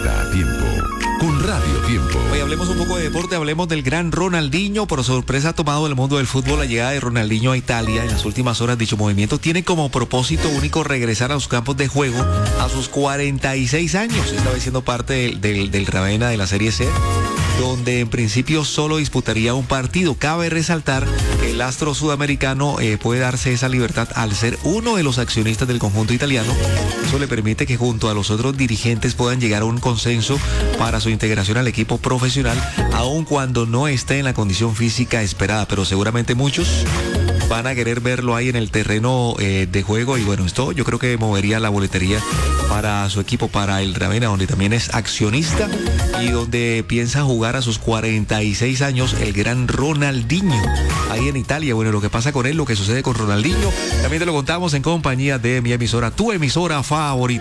Está a tiempo con Radio Tiempo. Hoy hablemos un poco de deporte, hablemos del gran Ronaldinho. Por sorpresa ha tomado el mundo del fútbol la llegada de Ronaldinho a Italia. En las últimas horas dicho movimiento tiene como propósito único regresar a los campos de juego a sus 46 años. Esta vez siendo parte del Ravenna de la Serie C, donde en principio solo disputaría un partido. Cabe resaltar que el astro sudamericano puede darse esa libertad al ser uno de los accionistas del conjunto italiano. Eso le permite que junto a los otros dirigentes puedan llegar a un consenso para su integración al equipo profesional, aun cuando no esté en la condición física esperada, pero seguramente muchos van a querer verlo ahí en el terreno de juego, y bueno, esto yo creo que movería la boletería para su equipo, para el Ravenna, donde también es accionista y donde piensa jugar a sus 46 años el gran Ronaldinho ahí en Italia. Bueno, lo que pasa con él, lo que sucede con Ronaldinho, también te lo contamos en compañía de mi emisora, tu emisora favorita.